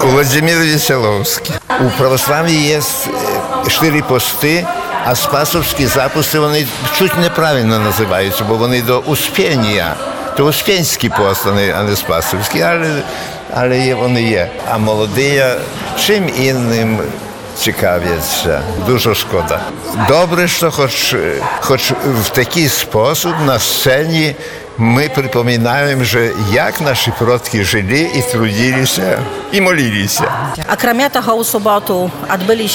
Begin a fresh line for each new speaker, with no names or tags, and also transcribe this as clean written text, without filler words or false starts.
Владимир Веселовський. У православ'ї є 4 пости, а спасовські запуси, вони чуть неправильно називаються, бо вони до Успіння. То Успенський пост, а не Спасовський, але вони є. А молоді чим інним цікавляться. Дуже шкода. Добре, що хоч в такий спосіб на сцені ми припоминаємо, як наші предки жили і трудилися, і молилися.
Акрамя того, у суботу відбулися